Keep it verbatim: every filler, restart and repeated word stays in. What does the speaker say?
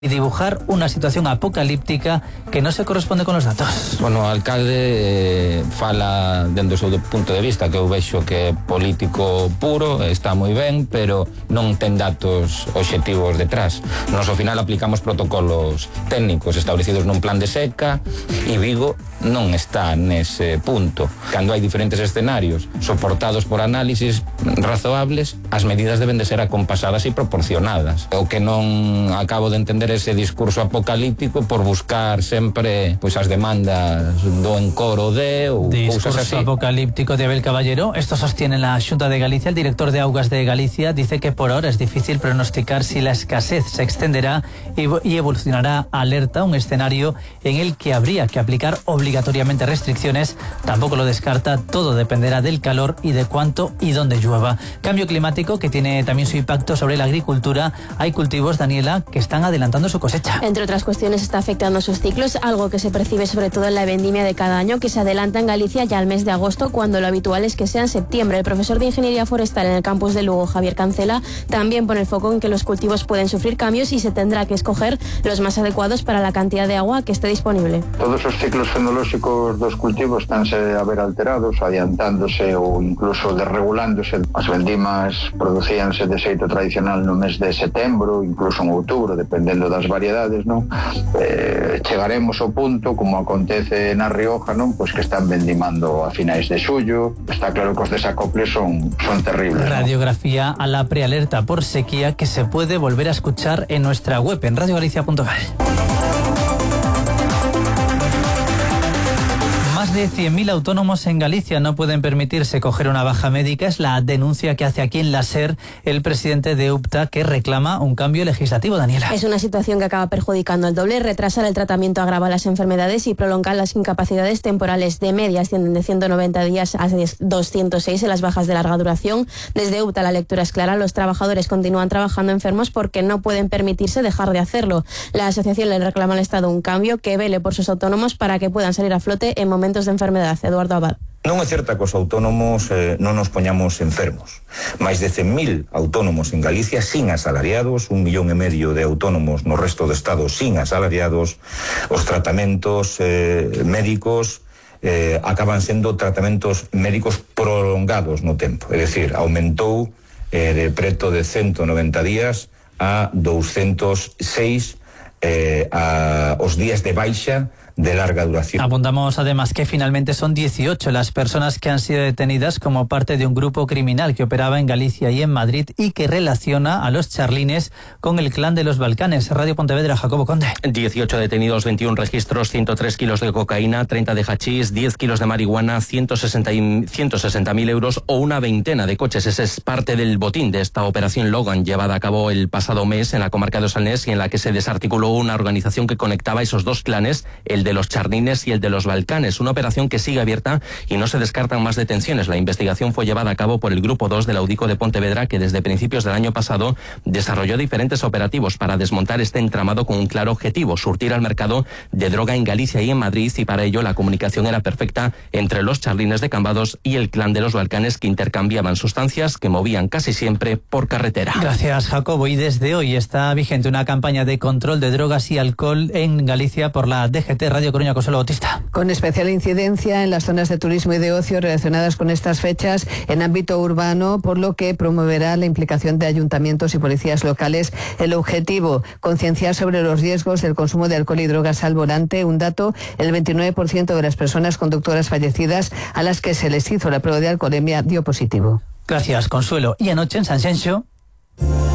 y dibujar una situación apocalíptica que no se corresponde con los datos. Bueno, o alcalde eh, fala dende o seu punto de vista, que eu vexo que é político puro, está moi ben, pero non ten datos obxectivos detrás. Nos ao final aplicamos protocolos técnicos establecidos nun plan de seca e Vigo non está nese punto. Cando hai diferentes escenarios soportados por análisis razoables, as medidas deben de ser acompasadas e proporcionadas. O que non acabo de entender ese discurso apocalíptico por buscar sempre pois as demandas do encoro de ou cousas así. Discurso apocalíptico de Abel Caballero. Esto sostiene la Xunta de Galicia. El director de Augas de Galicia dice que por ahora es difícil pronosticar si la escasez se extenderá y, y evolucionará alerta, un escenario en el que habría que aplicar obligatoriamente restricciones. Tampoco lo descarta, todo dependerá del calor y de cuánto y dónde llueva. Cambio climático que tiene también su impacto sobre la agricultura. Hay cultivos, Daniela, que están adelantando su cosecha. Entre otras cuestiones, está afectando sus ciclos, algo que se percibe sobre todo en la vendimia de cada año, que se adelanta en Galicia ya al mes de agosto, cuando lo habitual es que sea en septiembre. El profesor de Ingeniería Forestal en el campus de Lugo, Javier Cancela, también pone el foco en que los cultivos pueden sufrir cambios y se tendrá que escoger los más adecuados para la cantidad de agua que esté disponible. Todos os ciclos fenolóxicos dos cultivos estánse a ver alterados, adiantándose ou incluso desregulándose. As vendimas producíanse de xeito tradicional no mes de setembro, incluso en outubro, dependendo das variedades, non? Eh, chegaremos ao punto, como acontece na Rioja, non? Pois que están vendimando a finais de xullo. Está claro que os desacoples son, son terribles, ¿no? Radiografía a la prealerta por sequía que se puede volver a escuchar en nuestra web en radio galicia punto gal. Más de cien mil autónomos en Galicia no pueden permitirse coger una baja médica. Es la denuncia que hace aquí en la SER el presidente de UPTA, que reclama un cambio legislativo, Daniela. Es una situación que acaba perjudicando al doble. Retrasar el tratamiento agrava las enfermedades y prolongar las incapacidades temporales. De media ascienden de ciento noventa días a doscientos seis en las bajas de larga duración. Desde UPTA la lectura es clara. Los trabajadores continúan trabajando enfermos porque no pueden permitirse dejar de hacerlo. La asociación le reclama al Estado un cambio que vele por sus autónomos para que puedan salir a flote en momentos de enfermedad. Eduardo Abad. Non é certa que os autónomos eh, non nos poñamos enfermos. Máis de cen mil autónomos en Galicia sin asalariados, un millón e medio de autónomos no resto do Estado sin asalariados. Os tratamentos eh, médicos eh, acaban sendo tratamentos médicos prolongados no tempo. É dicir, aumentou eh, de preto de ciento noventa días a doscientos seis eh, a, os días de baixa de larga duración. Apuntamos además que finalmente son dieciocho las personas que han sido detenidas como parte de un grupo criminal que operaba en Galicia y en Madrid y que relaciona a los charlines con el clan de los Balcanes. Radio Pontevedra, Jacobo Conde. dieciocho detenidos, veintiún registros, ciento tres kilos de cocaína, treinta de hachís, diez kilos de marihuana, ciento sesenta mil euros o una veintena de coches. Ese es parte del botín de esta operación Logan, llevada a cabo el pasado mes en la comarca de Osalnés, y en la que se desarticuló una organización que conectaba esos dos clanes, el de los charlines y el de los Balcanes. Una operación que sigue abierta y no se descartan más detenciones. La investigación fue llevada a cabo por el Grupo dos de la UDICO de Pontevedra, que desde principios del año pasado desarrolló diferentes operativos para desmontar este entramado con un claro objetivo: surtir al mercado de droga en Galicia y en Madrid, y para ello la comunicación era perfecta entre los charlines de Cambados y el clan de los Balcanes, que intercambiaban sustancias que movían casi siempre por carretera. Gracias, Jacobo. Y desde hoy está vigente una campaña de control de drogas y alcohol en Galicia por la D G T. Radio Coruña, Consuelo Bautista. Con especial incidencia en las zonas de turismo y de ocio relacionadas con estas fechas en ámbito urbano, por lo que promoverá la implicación de ayuntamientos y policías locales. El objetivo, concienciar sobre los riesgos del consumo de alcohol y drogas al volante. Un dato: el veintinueve por ciento de las personas conductoras fallecidas a las que se les hizo la prueba de alcoholemia dio positivo. Gracias, Consuelo. Y anoche en Sanxenxo